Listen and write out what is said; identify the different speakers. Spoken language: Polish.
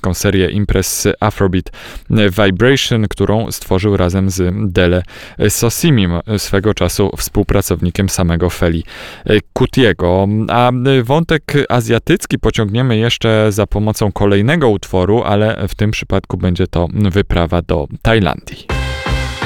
Speaker 1: tajlandzką serię imprez Afrobeat Vibration, którą stworzył razem z Dele Sosimim, swego czasu współpracownikiem samego Feli Kutiego. A wątek azjatycki pociągniemy jeszcze za pomocą kolejnego utworu, ale w tym przypadku będzie to wyprawa do Tajlandii.